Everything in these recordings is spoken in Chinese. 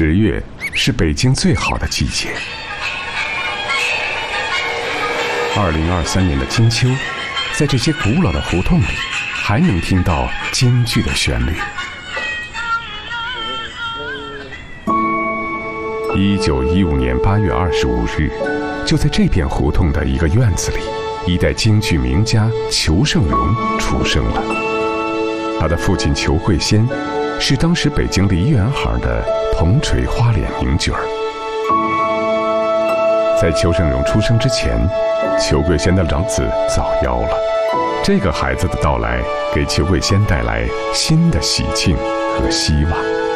10月是北京最好的季节。2023年的金秋，在这些古老的胡同里，还能听到京剧的旋律。1915年8月25日，就在这片胡同的一个院子里，一代京剧名家裘盛戎出生了。他的父亲裘桂仙是当时北京梨园行的铜锤花脸名角儿。在裘盛戎出生之前，裘桂仙的长子早夭了。这个孩子的到来，给裘桂仙带来新的喜庆和希望。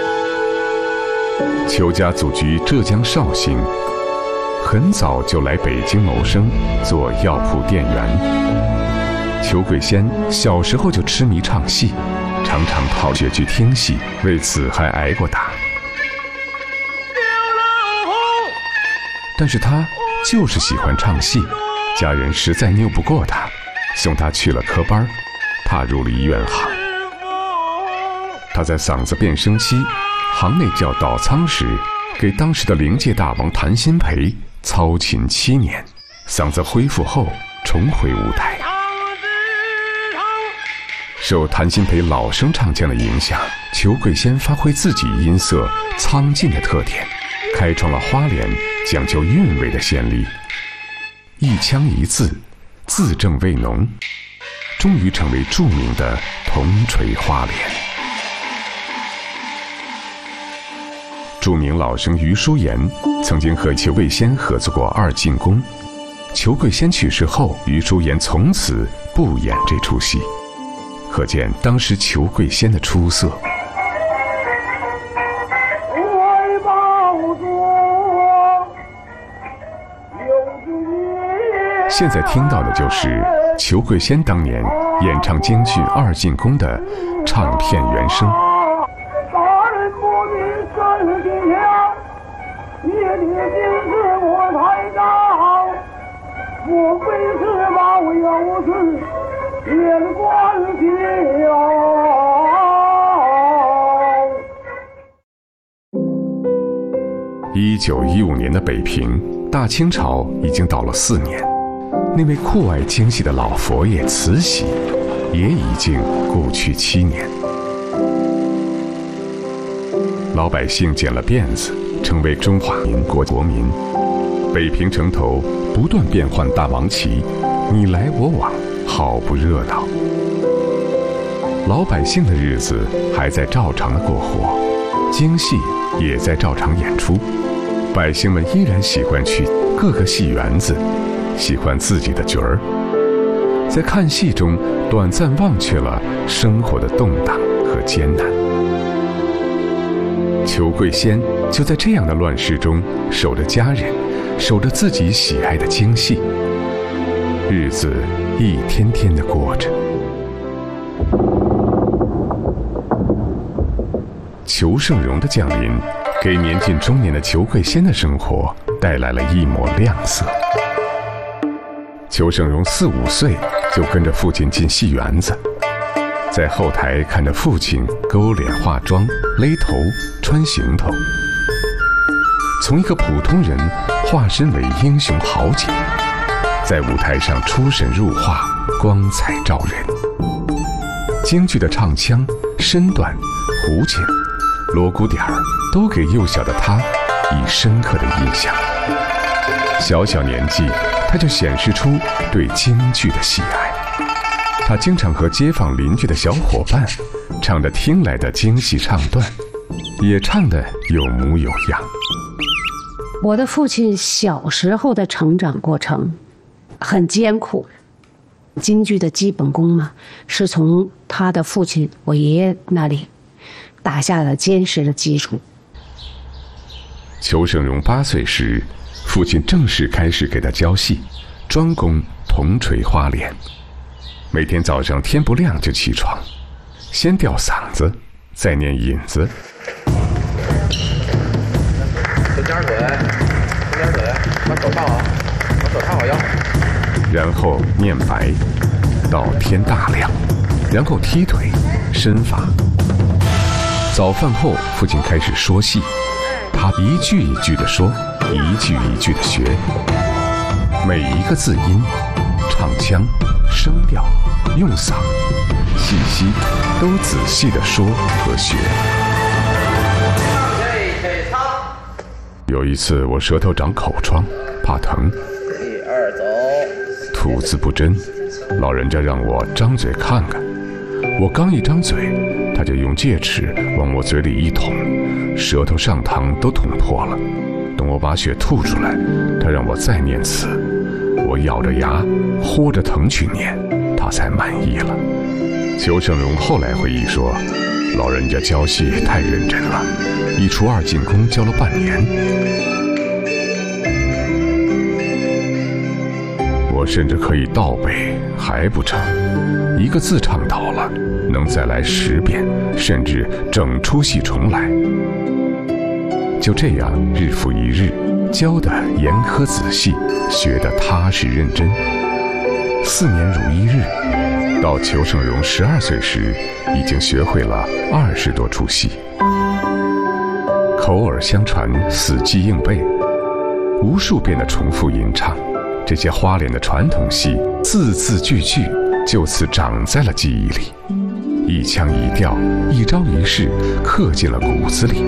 裘家祖居浙江绍兴，很早就来北京谋生，做药铺店员。裘桂仙小时候就痴迷唱戏，常常跑学去听戏，为此还挨过打。但是他就是喜欢唱戏，家人实在拗不过他，送他去了科班，踏入了医院行。他在嗓子变声期，行内叫倒仓时，给当时的灵界大王谭鑫培操琴7年，嗓子恢复后重回舞台。受谭鑫培老生唱腔的影响，裘桂仙发挥自己音色苍劲的特点，开创了花脸讲究韵味的先例。一腔一字，字正味浓，终于成为著名的铜锤花脸。著名老生余叔岩曾经和裘桂仙合作过《二进宫》，裘桂仙去世后，余叔岩从此不演这出戏，可见当时裘桂仙的出色。现在听到的就是裘桂仙当年演唱京剧《二进宫》的唱片原声。1915年的北平，大清朝已经倒了4年，那位酷爱京戏的老佛爷慈禧也已经故去7年。老百姓剪了辫子，成为中华民国国民。北平城头不断变换大王旗，你来我往，好不热闹。老百姓的日子还在照常的过活，京戏也在照常演出，百姓们依然喜欢去各个戏园子，喜欢自己的角儿，在看戏中短暂忘却了生活的动荡和艰难。裘桂仙就在这样的乱世中，守着家人，守着自己喜爱的京戏，日子一天天的过着。裘盛戎的降临，给年近中年的裘桂仙的生活带来了一抹亮色。裘盛戎4、5岁就跟着父亲进戏园子，在后台看着父亲勾脸化妆、勒头、穿行头，从一个普通人化身为英雄豪杰，在舞台上出神入化，光彩照人。京剧的唱腔、身段、胡琴、锣鼓点儿，都给幼小的他以深刻的印象。小小年纪，他就显示出对京剧的喜爱。他经常和街坊邻居的小伙伴唱着听来的京戏唱段，也唱得有模有样。 我的父亲小时候的成长过程很艰苦，京剧的基本功嘛，是从他的父亲我爷爷那里打下了坚实的基础。 裘盛戎8岁时，父亲正式开始给他教戏，专攻铜锤花脸。每天早上天不亮就起床，先吊嗓子，再念引子。 蹲点腿，把手套好，把手套好腰。 然后念白，到天大亮，然后踢腿、身法。早饭后，父亲开始说戏， 他一句一句地说，一句一句地学，每一个字音、唱腔、声调、用嗓、气息都仔细地说和学。有一次我舌头长口疮，怕疼， 第二走， 吐字不真，老人家让我张嘴看看，我刚一张嘴，他就用戒尺往我嘴里一捅，舌头上膛都捅破了。等我把血吐出来，他让我再念词，我咬着牙豁着疼去念，他才满意了。裘盛戎后来回忆说，老人家教戏太认真了，一出二进宫教了半年。我甚至可以倒背，还不成，一个字唱倒了，能再来10遍，甚至整出戏重来。就这样日复一日，教得严苛仔细，学得踏实认真。4年如一日，到裘盛戎12岁时，已经学会了20多出戏。口耳相传，死记硬背，无数遍的重复吟唱，这些花脸的传统戏，字字句句就此长在了记忆里，一腔一调，一招一式，刻进了骨子里。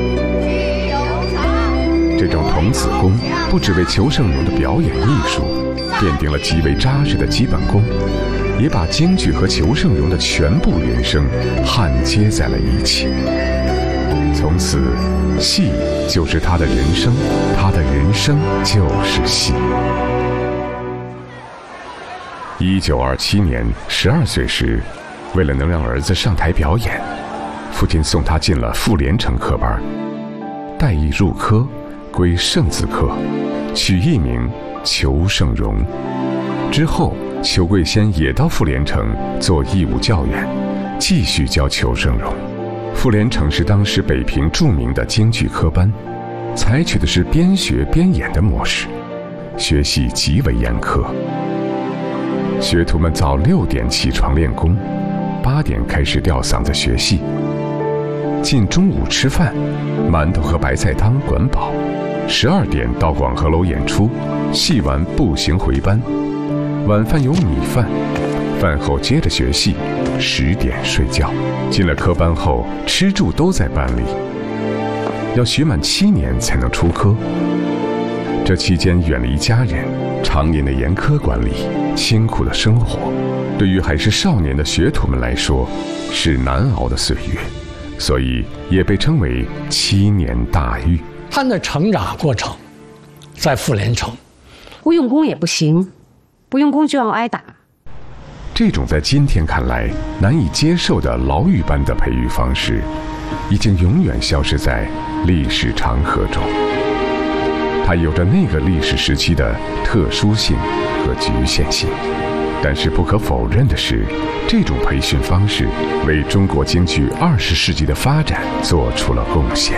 这种童子功不只为裘盛戎的表演艺术奠定了极为扎实的基本功，也把京剧和裘盛戎的全部人生焊接在了一起。从此，戏就是他的人生，他的人生就是戏。1927年12岁时，为了能让儿子上台表演，父亲送他进了傅连城科班，待役入科，归圣字科，取艺名裘盛戎。之后，裘桂仙也到傅连城做义务教员，继续教裘盛戎。傅连城是当时北平著名的京剧科班，采取的是边学边演的模式，学习极为严苛。学徒们早6点起床练功，8点开始吊嗓子学戏。进中午吃饭，馒头和白菜汤管饱。12点到广和楼演出，戏完步行回班。晚饭有米饭，饭后接着学戏，10点睡觉。进了科班后，吃住都在班里，要学满7年才能出科。这期间远离家人，常年的严苛管理，辛苦的生活，对于还是少年的学徒们来说，是难熬的岁月，所以也被称为7年大狱。 他的成长过程，在傅连城， 不用功也不行，不用功就要挨打。 这种在今天看来难以接受的牢狱般的培育方式，已经永远消失在历史长河中。它有着那个历史时期的特殊性和局限性，但是不可否认的是，这种培训方式为中国京剧20世纪的发展做出了贡献。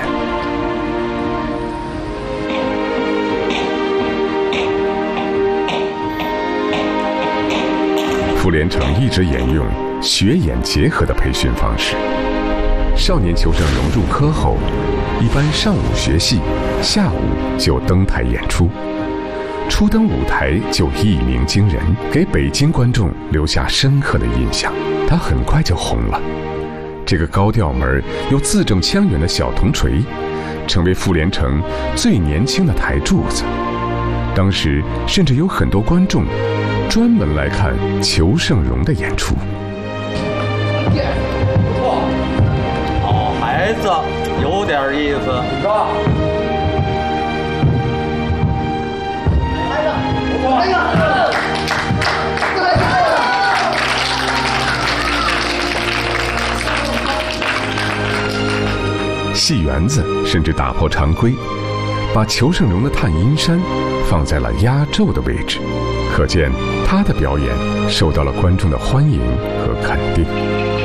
傅连城一直沿用学演结合的培训方式。少年裘盛戎入科后，一般上午学戏，下午就登台演出。初登舞台就一鸣惊人，给北京观众留下深刻的印象。他很快就红了。这个高调门又字正腔圆的小铜锤，成为傅连城最年轻的台柱子。当时甚至有很多观众专门来看裘盛戎的演出。 不错，好孩子，有点意思。 戏园子甚至打破常规，把裘盛戎的探阴山放在了压轴的位置，可见他的表演受到了观众的欢迎和肯定。